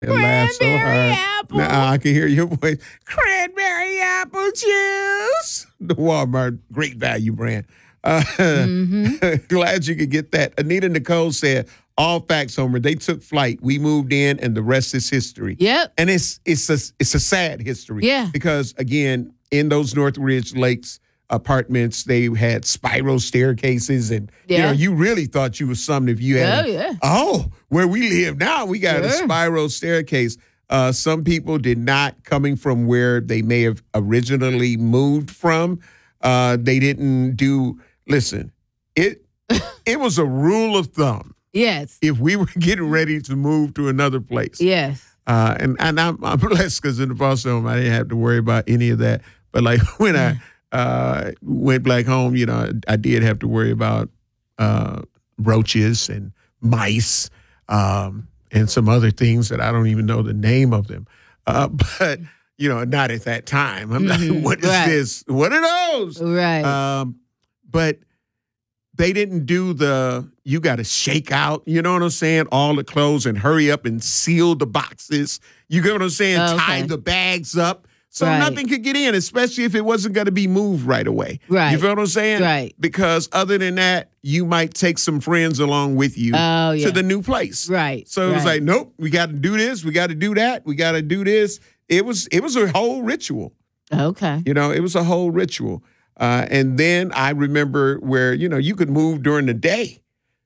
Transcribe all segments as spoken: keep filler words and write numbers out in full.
They laugh so Cranberry hard. apple. Now I can hear your voice. Cranberry apple juice. The Walmart Great Value brand. Uh, Mm-hmm. glad you could get that. Anita Nicole said, all facts, Homer. They took flight. We moved in, and the rest is history. Yep. And it's it's a it's a sad history. Yeah. Because again, in those Northridge Lakes apartments, they had spiral staircases, and you Yeah. know, you really thought you was something if you had. Oh, yeah. Oh, where we live now, we got a Sure. spiral staircase. Uh, some people did not, coming from where they may have originally moved from. Uh, they didn't do. Listen, it it was a rule of thumb. Yes. If we were getting ready to move to another place, Yes. uh, and and I'm, I'm blessed because in the foster home I didn't have to worry about any of that. But like when I uh, went back home, you know, I did have to worry about uh, roaches and mice um, and some other things that I don't even know the name of them. Uh, but you know, not at that time. I'm Mhm. like, what is Right. this? What are those? Right. Um, but they didn't do the, you got to shake out, you know what I'm saying? All the clothes and hurry up and seal the boxes. You get what I'm saying? Oh, Tie okay. the bags up. So Right. nothing could get in, especially if it wasn't going to be moved right away. Right. You feel what I'm saying? Right. Because other than that, you might take some friends along with you Oh, yeah. to the new place. Right. So it was right. like, nope, we got to do this. We got to do that. We got to do this. It was, it was a whole ritual. Okay. You know, it was a whole ritual. Uh, and then I remember where, you know, you could move during the day.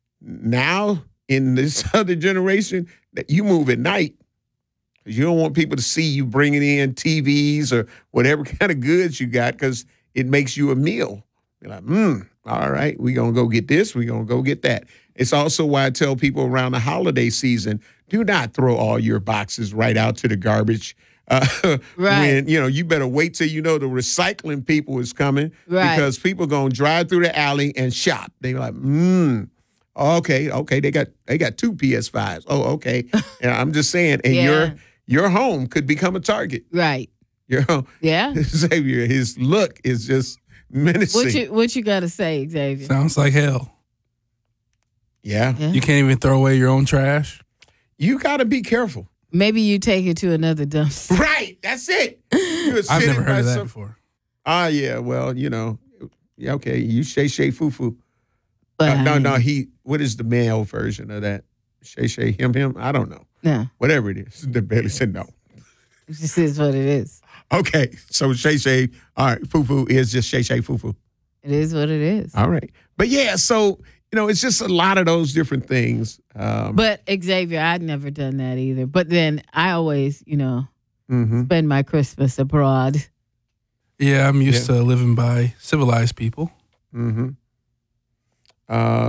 Now, in this other generation, that you move at night. You don't want people to see you bringing in T Vs or whatever kind of goods you got because it makes you a meal. You're like, hmm, all right, we're going to go get this. We're going to go get that. It's also why I tell people around the holiday season, do not throw all your boxes right out to the garbage. Uh, Right. When, you know, you better wait till you know the recycling people is coming Right. because people going to drive through the alley and shop. They're like, hmm. Okay, okay, they got they got two P S fives. Oh, okay. And I'm just saying, and Yeah. your your home could become a target. Right. Your home, Yeah. Xavier, his look is just menacing. What you what you got to say, Xavier? Sounds like hell. yeah. Yeah. You can't even throw away your own trash. You got to be careful. Maybe you take it to another dumpster. Right, that's it. You was I've sitting never heard by of that some- before. Ah, yeah. Well, you know, yeah. Okay, you shay shay foo foo. But Uh, no, I- no. He. What is the male version of that? Shay shay him him. I don't know. No. Whatever it is. The Bailey said no. It just is what it is. Okay, so shay shay. All right, foo foo is just shay shay foo foo. It is what it is. All right, but yeah. So you know, it's just a lot of those different things. Um, But Xavier, I'd never done that either. But then I always, you know, mhm. spend my Christmas abroad. Yeah, I'm used to living by civilized people. Mm-hmm. Uh,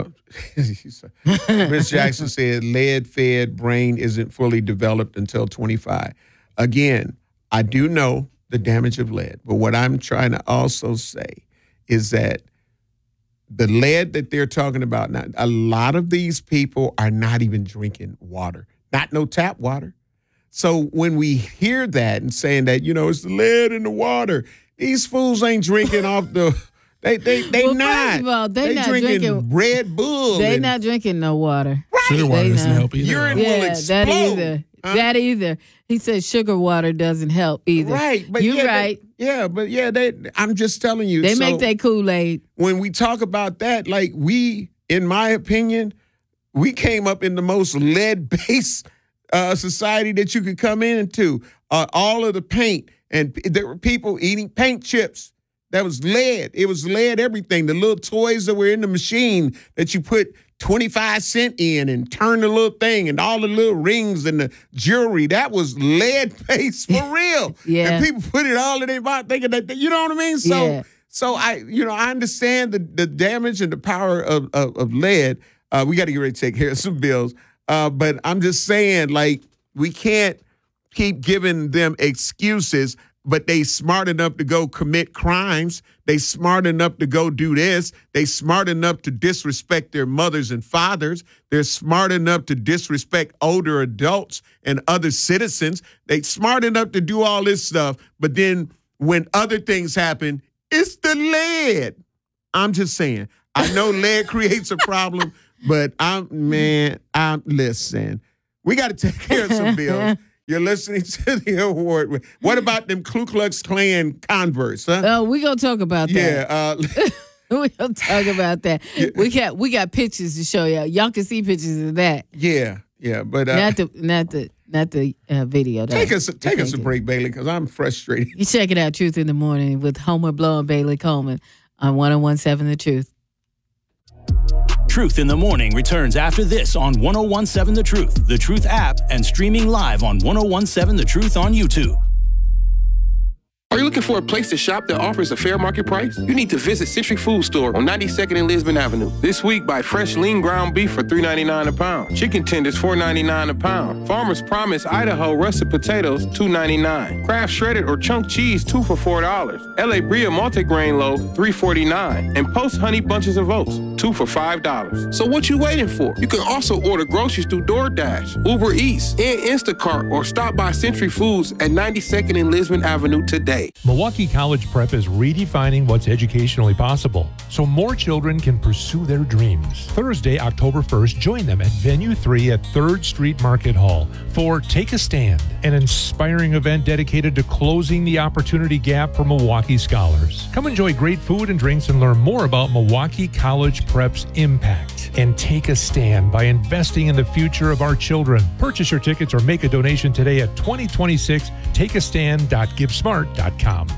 Miss Jackson said, lead-fed brain isn't fully developed until twenty-five. Again, I do know the damage of lead, but what I'm trying to also say is that the lead that they're talking about now, a lot of these people are not even drinking water, not no tap water. So when we hear that and saying that, you know, it's the lead in the water, these fools ain't drinking off the... They they they Well, not. first of all, they not drinking, drinking- Red Bull. They and- not drinking no water. Sugar water They doesn't not. help either. Urine though. will Yeah, that explode. either. Huh? That either. He said sugar water doesn't help either. Right, but you yeah, they- right. yeah, but yeah, they. I'm just telling you. They so make their Kool-Aid. when we talk about that, like we, in my opinion, we came up in the most lead-based uh, society that you could come into. Uh, all of the paint, and p- there were people eating paint chips. That was lead. It was lead everything. The little toys that were in the machine that you put twenty-five cent in and turn the little thing and all the little rings and the jewelry, that was lead-based for real. Yeah. And people put it all in their mouth thinking that, you know what I mean? So, Yeah. so I, you know, I understand the, the damage and the power of, of, of lead. Uh, we got to get ready to take care of some bills. Uh, but I'm just saying, like, we can't keep giving them excuses, but they smart enough to go commit crimes. They smart enough to go do this. They smart enough to disrespect their mothers and fathers. They're smart enough to disrespect older adults and other citizens. They smart enough to do all this stuff. But then when other things happen, it's the lead. I'm just saying. I know lead creates a problem, but I'm, man, I'm, listen, we got to take care of some bills. You're listening to the award. What about them Ku Klux Klan Converse, huh? Oh, we gonna talk about that. Yeah. Uh, we gonna talk about that. Yeah. We got we got pictures to show y'all. Y'all can see pictures of that. yeah. Yeah. But uh, Not the not the not the uh, video. though. take us take You us a can't break, Bailey, because I'm frustrated. You check it out, Truth in the Morning with Homer Blow and Bailey Coleman on one oh one seven The Truth. Truth in the Morning returns after this on one oh one seven The Truth, The Truth app, and streaming live on one oh one seven The Truth on YouTube. Are you looking for a place to shop that offers a fair market price? You need to visit Century Food Store on ninety-second and Lisbon Avenue. This week, buy fresh lean ground beef for three ninety-nine a pound. Chicken tenders, four ninety-nine a pound. Farmer's Promise Idaho russet potatoes, two ninety-nine. Kraft shredded or chunk cheese, two for four dollars. L A Bria multigrain loaf, three forty-nine. And Post honey bunches of oats, two for five dollars. So what you waiting for? You can also order groceries through DoorDash, Uber Eats, and Instacart, or stop by Century Foods at ninety-second and Lisbon Avenue today. Milwaukee College Prep is redefining what's educationally possible so more children can pursue their dreams. Thursday, October first, join them at Venue three at third Street Market Hall for Take a Stand, an inspiring event dedicated to closing the opportunity gap for Milwaukee scholars. Come enjoy great food and drinks and learn more about Milwaukee College Prep's impact. And take a stand by investing in the future of our children. Purchase your tickets or make a donation today at twenty twenty-six take a stand dot give smart dot com.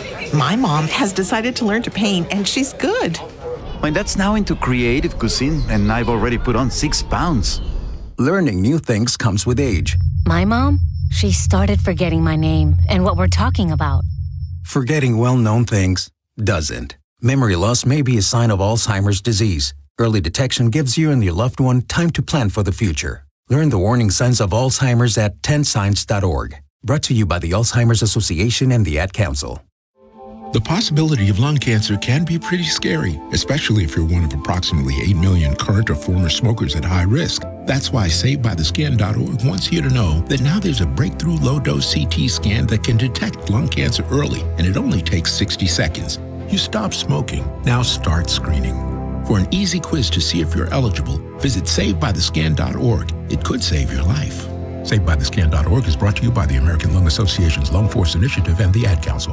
My mom has decided to learn to paint, and she's good. My dad's now into creative cuisine, and I've already put on six pounds. Learning new things comes with age. My mom, she started forgetting my name and what we're talking about. Forgetting well-known things doesn't. Memory loss may be a sign of Alzheimer's disease. Early detection gives you and your loved one time to plan for the future. Learn the warning signs of Alzheimer's at ten signs dot org. Brought to you by the Alzheimer's Association and the Ad Council. The possibility of lung cancer can be pretty scary, especially if you're one of approximately eight million current or former smokers at high risk. That's why Saved By The Scan dot org wants you to know that now there's a breakthrough low-dose C T scan that can detect lung cancer early, and it only takes sixty seconds. You stop smoking. Now start screening. For an easy quiz to see if you're eligible, visit Saved By The Scan dot org. It could save your life. Saved By The Scan dot org is brought to you by the American Lung Association's Lung Force Initiative and the Ad Council.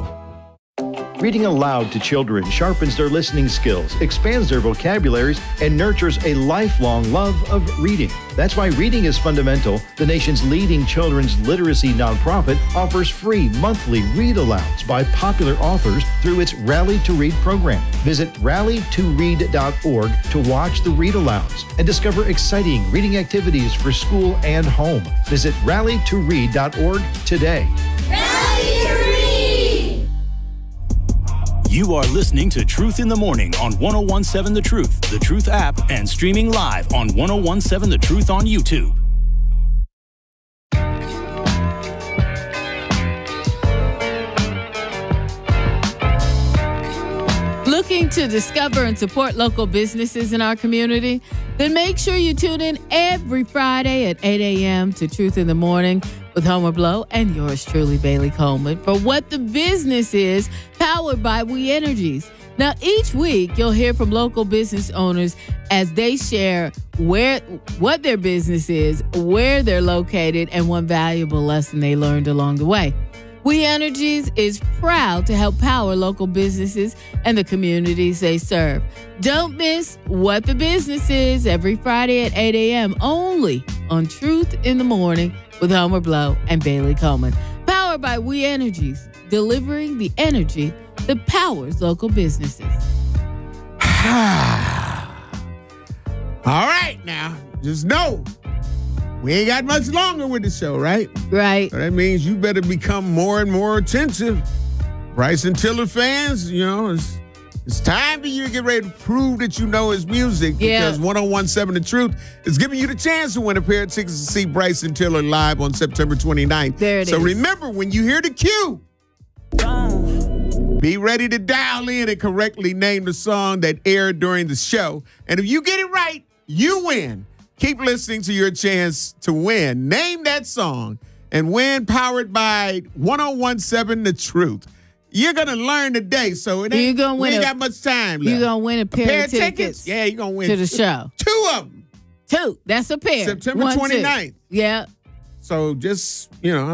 Reading aloud to children sharpens their listening skills, expands their vocabularies, and nurtures a lifelong love of reading. That's why Reading is Fundamental, the nation's leading children's literacy nonprofit, offers free monthly read-alouds by popular authors through its Rally to Read program. Visit rally to read dot org to watch the read-alouds and discover exciting reading activities for school and home. Visit rally to read dot org today. Rally to Read! You are listening to Truth in the Morning on one oh one seven The Truth, The Truth app, and streaming live on one oh one seven The Truth on YouTube. Looking to discover and support local businesses in our community? Then make sure you tune in every Friday at eight a.m. to Truth in the Morning with Homer Blow and yours truly, Bailey Coleman, for What the Business Is, powered by We Energies. Now, each week, you'll hear from local business owners as they share where what their business is, where they're located, and one valuable lesson they learned along the way. We Energies is proud to help power local businesses and the communities they serve. Don't miss What the Business Is every Friday at eight a.m. only on Truth in the Morning with Homer Blow and Bailey Coleman. Powered by We Energies, delivering the energy that powers local businesses. All right, now, just know we ain't got much longer with the show, right? Right. So that means you better become more and more attentive. Bryson Tiller fans, you know, it's, it's time for you to get ready to prove that you know his music. Yeah. Because one oh one seven The Truth is giving you the chance to win a pair of tickets to see Bryson Tiller live on September twenty-ninth. There it so is. remember, when you hear the cue, be ready to dial in and correctly name the song that aired during the show. And if you get it right, you win. Keep listening to your chance to win. Name that song and win, powered by one oh one seven The Truth. You're going to learn today, so it ain't, You're gonna win we ain't a- got much time left. You're going to win a pair, a pair of tickets, Yeah, you're going to win to the show. Two of them. Two. That's a pair. September One, two. twenty-ninth. Yeah. So just, you know,